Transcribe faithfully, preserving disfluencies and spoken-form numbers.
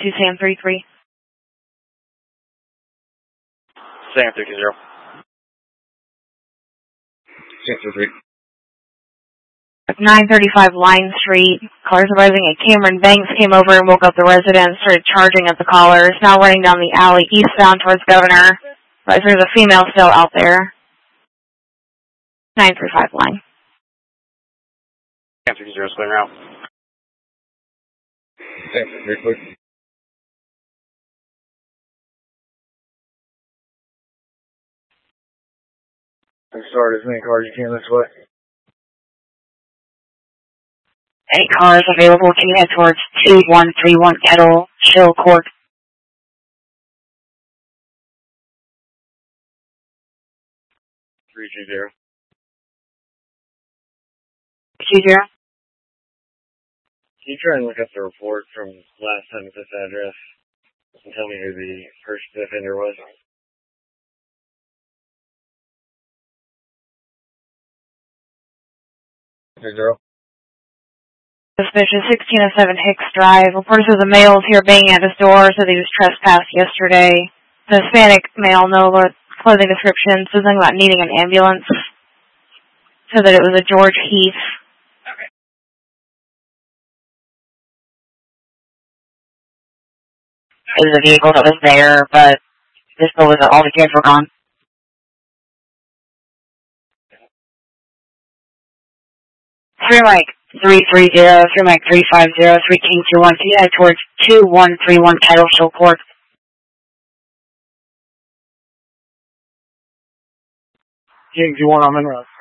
to Sam three three. Sam three two zero. Sam three three. nine thirty-five Line Street. Callers advising a Cameron Banks came over and woke up the resident, started charging at the callers. Now running down the alley eastbound towards Governor. But there's a female still out there. nine thirty-five Line. Sam three zero, clear out. Sam three three. Start as many cars you can this way. Any cars available, can you head towards two one three one Kettle, Shill Court? three two zero. two zero? Can you try and look up the report from last time at this address and tell me who the first offender was? two zero. Suspicious sixteen oh seven Hicks Drive. Reporter says a male is here banging at his door, said he was trespassed yesterday. The Hispanic male, no clothing description, said something about needing an ambulance. Said that it was a George Heath. Okay. It was a vehicle that was there, but this was all the kids were gone. Three Mike three three zero, three Mike three five zero, three King two one, can you head towards two one three one Kettle, Shill Court? King two one, I'm in route.